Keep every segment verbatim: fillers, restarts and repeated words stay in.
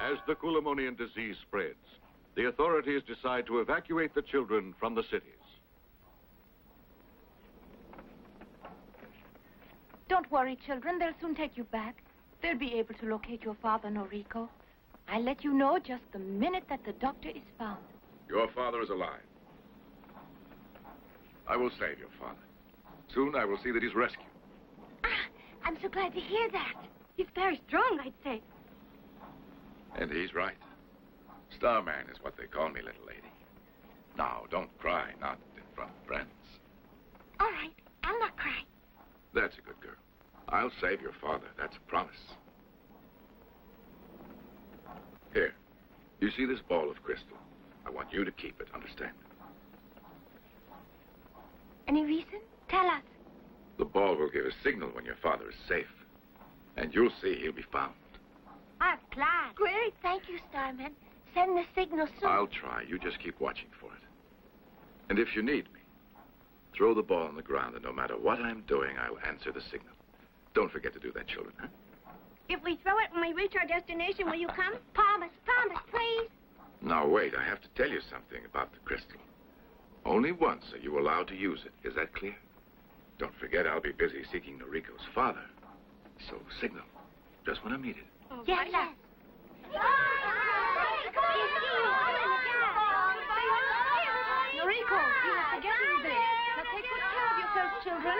As the Kulamonian disease spreads, the authorities decide to evacuate the children from the cities. Don't worry, children. They'll soon take you back. They'll be able to locate your father, Noriko. I'll let you know just the minute that the doctor is found. Your father is alive. I will save your father. Soon I will see that he's rescued. Ah, I'm so glad to hear that. He's very strong, I'd say. And he's right. Starman is what they call me, little lady. Now, don't cry, not in front of friends. All right, I'll not cry. That's a good girl. I'll save your father. That's a promise. Here. You see this ball of crystal? I want you to keep it, understand? Any reason? Tell us. The ball will give a signal when your father is safe. And you'll see he'll be found. I'm glad. Great. Thank you, Starman. Send the signal soon. I'll try. You just keep watching for it. And if you need me, throw the ball on the ground, and no matter what I'm doing, I'll answer the signal. Don't forget to do that, children, huh? If we throw it when we reach our destination, will you come? Promise, promise, please. Now, wait. I have to tell you something about the crystal. Only once are you allowed to use it. Is that clear? Don't forget, I'll be busy seeking Noriko's father. So signal, just when I'm needed. Oh, yes, yes. Noriko, you are forgetting this. Now take good care of yourselves, children.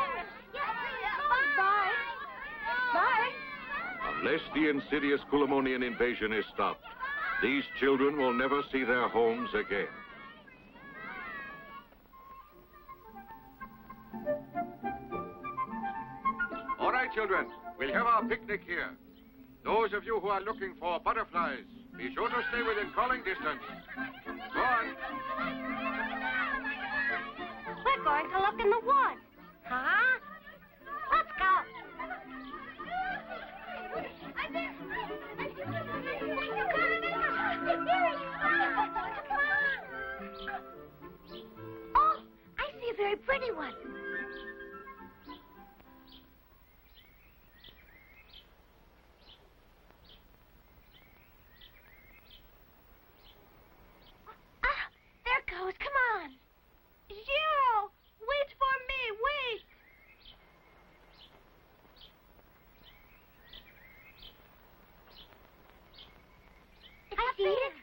Bye. Bye. Unless the insidious Kulamonian invasion is stopped, these children will never see their homes again. All right, children, we'll have our picnic here. Those of you who are looking for butterflies, be sure to stay within calling distance. Go on. We're going to look in the woods. Huh? Let's go. Oh, I see a very pretty one. Ah, there it goes. Come on. Zero! Wait for me! Wait! I see it.